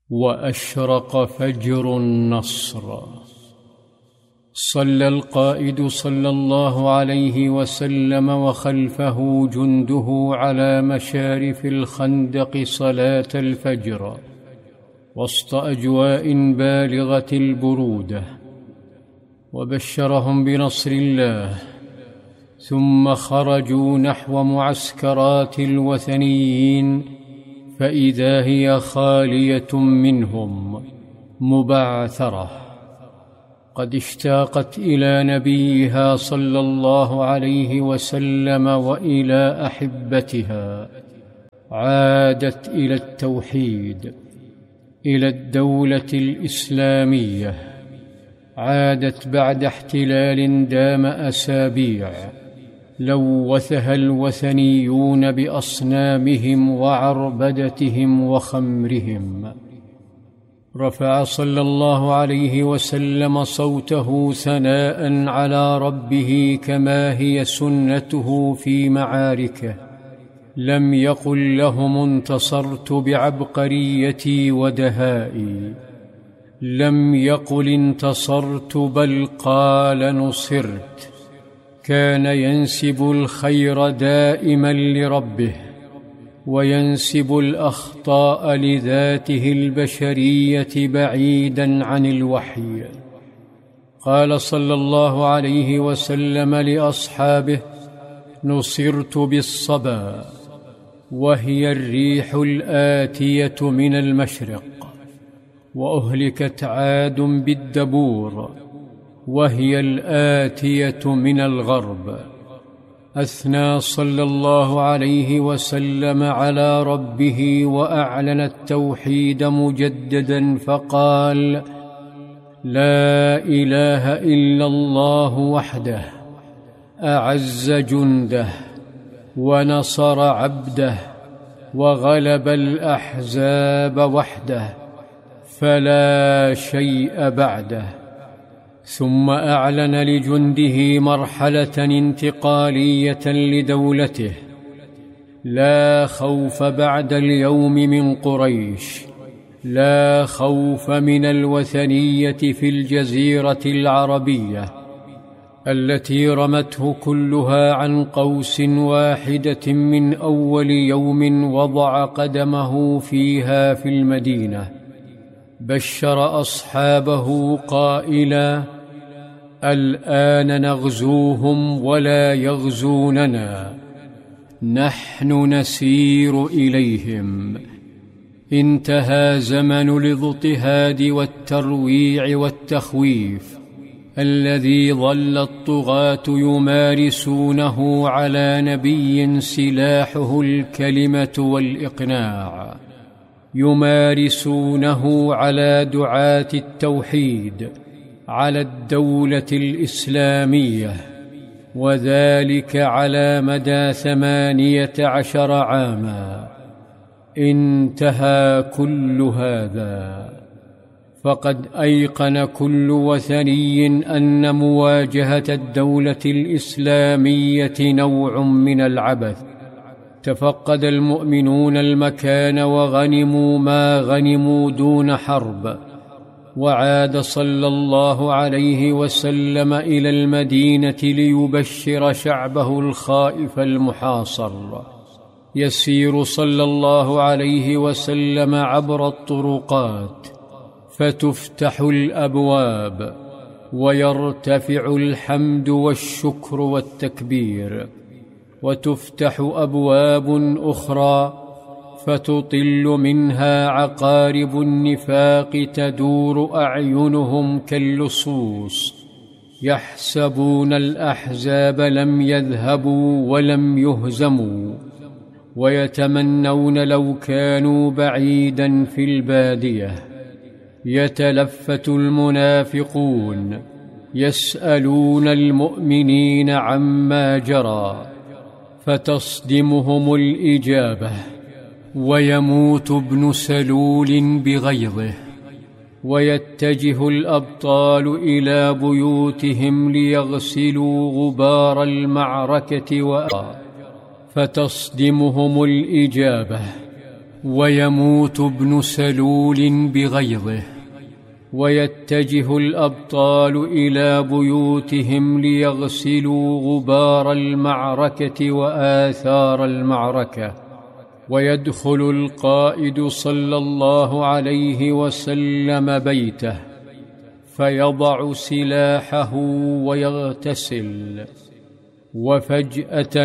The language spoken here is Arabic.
وأشرق فجر النصر. صلى القائد صلى الله عليه وسلم وخلفه جنده على مشارف الخندق صلاة الفجر وسط أجواء بالغة البرودة، وبشرهم بنصر الله، ثم خرجوا نحو معسكرات الوثنيين فإذا هي خالية منهم مبعثرة، قد اشتاقت إلى نبيها صلى الله عليه وسلم وإلى أحبتها، عادت إلى التوحيد، إلى الدولة الإسلامية، عادت بعد احتلال دام أسابيع لوثها الوثنيون بأصنامهم وعربدتهم وخمرهم. رفع صلى الله عليه وسلم صوته ثناء على ربه كما هي سنته في معاركه، لم يقل لهم انتصرت بعبقريتي ودهائي، لم يقل انتصرت بل قال نصرت. كان ينسب الخير دائما لربه وينسب الأخطاء لذاته البشرية بعيدا عن الوحي. قال صلى الله عليه وسلم لأصحابه: نصرت بالصبا، وهي الريح الآتية من المشرق، وأهلكت عاد بالدبور، وهي الآتية من الغرب. أثنى صلى الله عليه وسلم على ربه وأعلن التوحيد مجددا فقال: لا إله إلا الله وحده، أعز جنده ونصر عبده وغلب الأحزاب وحده، فلا شيء بعده. ثم أعلن لجنده مرحلة انتقالية لدولته: لا خوف بعد اليوم من قريش، لا خوف من الوثنية في الجزيرة العربية التي رمته كلها عن قوس واحدة من أول يوم وضع قدمه فيها في المدينة. بشر أصحابه قائلا: الآن نغزوهم ولا يغزوننا، نحن نسير إليهم. انتهى زمن الاضطهاد والترويع والتخويف الذي ظل الطغاة يمارسونه على نبي سلاحه الكلمة والإقناع، يمارسونه على دعاة التوحيد، على الدولة الإسلامية، وذلك على مدى 18 عاما. انتهى كل هذا، فقد أيقن كل وثني أن مواجهة الدولة الإسلامية نوع من العبث. تفقد المؤمنون المكان وغنموا ما غنموا دون حرب، وعاد صلى الله عليه وسلم إلى المدينة ليبشر شعبه الخائف المحاصر. يسير صلى الله عليه وسلم عبر الطرقات فتفتح الأبواب ويرتفع الحمد والشكر والتكبير، وتفتح أبواب أخرى فتطل منها عقارب النفاق تدور أعينهم كاللصوص، يحسبون الأحزاب لم يذهبوا ولم يهزموا، ويتمنون لو كانوا بعيدا في البادية. يتلفت المنافقون يسألون المؤمنين عما جرى، فتصدمهم الإجابة، ويموت ابن سلول بغيظه، ويتجه الأبطال إلى بيوتهم ليغسلوا غبار المعركة فتصدمهم الإجابة، ويموت ابن سلول بغيظه، ويتجه الأبطال إلى بيوتهم ليغسلوا غبار المعركة وآثار المعركة، ويدخل القائد صلى الله عليه وسلم بيته فيضع سلاحه ويغتسل، وفجأة